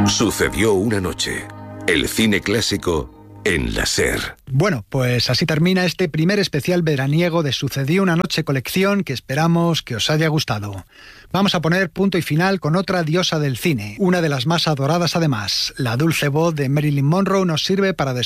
Sucedió una noche. El cine clásico en la SER. Bueno, pues así termina este primer especial veraniego de Sucedió una noche colección que esperamos que os haya gustado. Vamos a poner punto y final con otra diosa del cine, una de las más adoradas además. La dulce voz de Marilyn Monroe nos sirve para